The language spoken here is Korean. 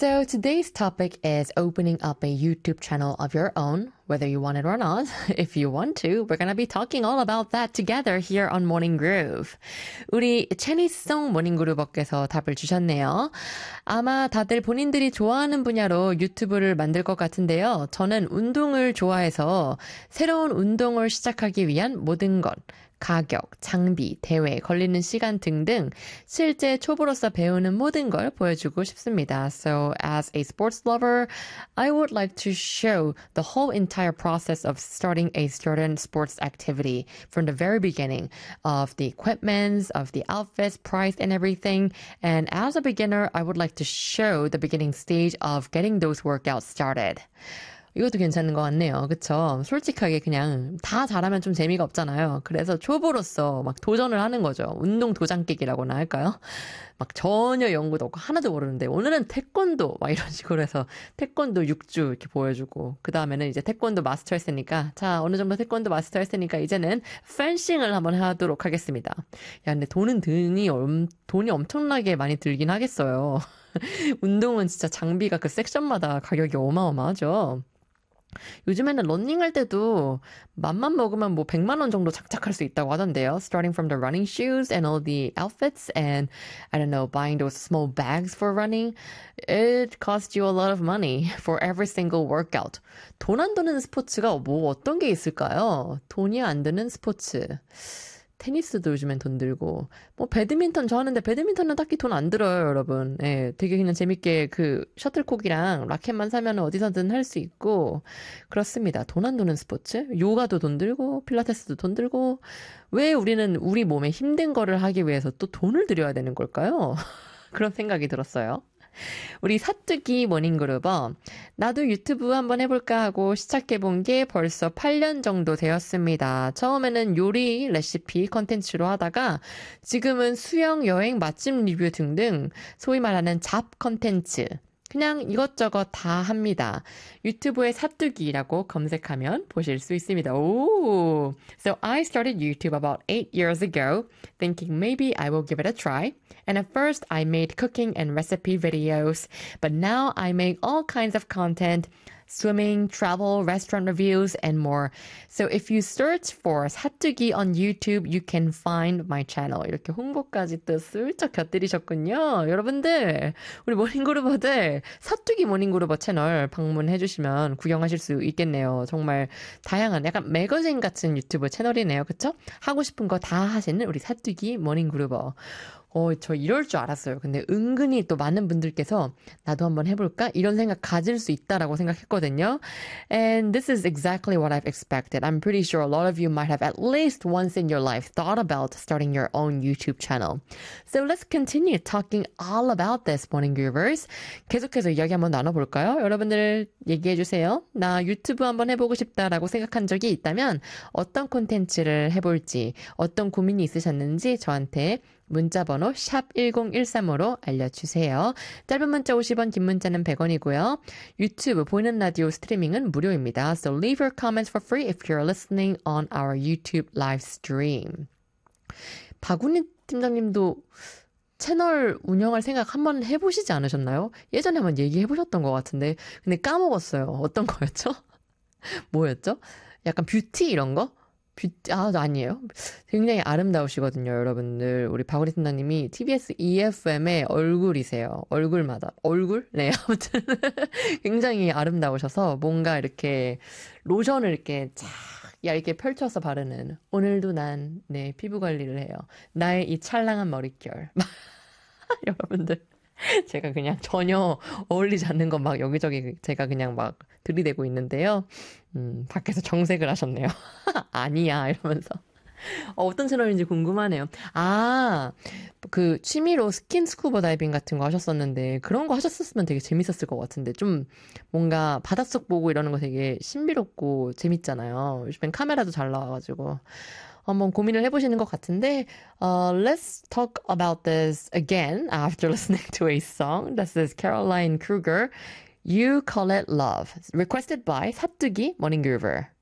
So today's topic is opening up a YouTube channel of your own, whether you want it or not. If you want to, we're going to be talking all about that together here on Morning Groove. 우리 체니송 모닝그루버께서 답을 주셨네요. 아마 다들 본인들이 좋아하는 분야로 유튜브를 만들 것 같은데요. 저는 운동을 좋아해서 새로운 운동을 시작하기 위한 모든 것, 가격, 장비, 대회, 걸리는 시간 등등 실제 초보로서 배우는 모든 걸 보여주고 싶습니다. So as a sports lover, I would like to show the whole entire process of starting a certain sports activity from the very beginning of the equipment, of the outfits, price, and everything. And as a beginner, I would like to show the beginning stage of getting those workouts started. 이것도 괜찮은 것 같네요. 그쵸? 솔직하게 그냥 다 잘하면 좀 재미가 없잖아요. 그래서 초보로서 막 도전을 하는 거죠. 운동 도장 깨기라고나 할까요? 막 전혀 연구도 없고 하나도 모르는데 오늘은 태권도 막 이런 식으로 해서 태권도 6주 이렇게 보여주고 그 다음에는 이제 태권도 마스터 했으니까 자 어느 정도 태권도 마스터 했으니까 이제는 펜싱을 한번 하도록 하겠습니다. 야 근데 돈이 엄청나게 많이 들긴 하겠어요. 운동은 진짜 장비가 그 섹션마다 가격이 어마어마하죠. 요즘에는 러닝할 때도 맘만 먹으면 뭐 100만 원 정도 작작할 수 있다고 하던데요. Starting from the running shoes and all the outfits and I don't know, buying those small bags for running. It costs you a lot of money for every single workout. 돈 안 드는 스포츠가 뭐 어떤 게 있을까요? 돈이 안 드는 스포츠. 테니스도 요즘엔 돈 들고 뭐 배드민턴 저 하는데 배드민턴은 딱히 돈 안 들어요 여러분. 예, 되게 그냥 재밌게 그 셔틀콕이랑 라켓만 사면 어디서든 할 수 있고 그렇습니다. 돈 안 드는 스포츠 요가도 돈 들고 필라테스도 돈 들고 왜 우리는 우리 몸에 힘든 거를 하기 위해서 또 돈을 들여야 되는 걸까요? 그런 생각이 들었어요. 우리 사뚜기 모닝그룹어 나도 유튜브 한번 해볼까 하고 시작해본 게 벌써 8년 정도 되었습니다. 처음에는 요리 레시피 컨텐츠로 하다가 지금은 수영, 여행, 맛집 리뷰 등등 소위 말하는 잡 컨텐츠 그냥 이것저것 다 합니다. 유튜브에 사뚜기라고 검색하면 보실 수 있습니다. 오! So I started YouTube about 8 years ago, thinking maybe I will give it a try. And at first I made cooking and recipe videos, but now I make all kinds of content, swimming, travel, restaurant reviews, and more. So if you search for 사뚜기 on YouTube, you can find my channel. 이렇게 홍보까지 또 슬쩍 곁들이셨군요. 여러분들, 우리 모닝그루버들 사뚜기 모닝그루버 채널 방문해 주시면 구경하실 수 있겠네요. 정말 다양한 약간 매거진 같은 유튜브 채널이네요. 그쵸? 하고 싶은 거 다 하시는 우리 사뚜기 모닝그루버. 저 이럴 줄 알았어요. 근데 은근히 또 많은 분들께서 나도 한번 해볼까? 이런 생각 가질 수 있다라고 생각했거든요. And this is exactly what I've expected. I'm pretty sure a lot of you might have at least once in your life thought about starting your own YouTube channel. So let's continue talking all about this, Morning Groovers. 계속해서 이야기 한번 나눠볼까요? 여러분들 얘기해주세요. 나 유튜브 한번 해보고 싶다라고 생각한 적이 있다면 어떤 콘텐츠를 해볼지, 어떤 고민이 있으셨는지 저한테 문자번호 샵 1013으로 알려주세요. 짧은 문자 50원, 긴 문자는 100원이고요. 유튜브 보이는 라디오 스트리밍은 무료입니다. So leave your comments for free if you're listening on our YouTube live stream. 박운희 팀장님도 채널 운영할 생각 한번 해보시지 않으셨나요? 예전에 한번 얘기해보셨던 것 같은데 근데 까먹었어요. 어떤 거였죠? 뭐였죠? 약간 뷰티 이런 거? 아니에요. 굉장히 아름다우시거든요, 여러분들. 우리 박우리 팀장님이 TBS EFM의 얼굴이세요. 얼굴? 네, 아무튼. 굉장히 아름다우셔서 뭔가 이렇게 로션을 이렇게 쫙 얇게 펼쳐서 바르는 오늘도 난, 네, 피부 관리를 해요. 나의 이 찰랑한 머릿결. 여러분들. 제가 그냥 전혀 어울리지 않는 거 막 여기저기 제가 그냥 막 들이대고 있는데요. 밖에서 정색을 하셨네요. 아니야 이러면서. 어떤 채널인지 궁금하네요. 그 취미로 스킨 스쿠버 다이빙 같은 거 하셨었는데 그런 거 하셨었으면 되게 재밌었을 것 같은데 좀 뭔가 바닷속 보고 이러는 거 되게 신비롭고 재밌잖아요. 요즘엔 카메라도 잘 나와가지고 한번 고민을 해보시는 것 같은데 let's talk about this again after listening to a song. This is Caroline Kruger. You Call It Love. Requested by 사뚜기 Morning Groover.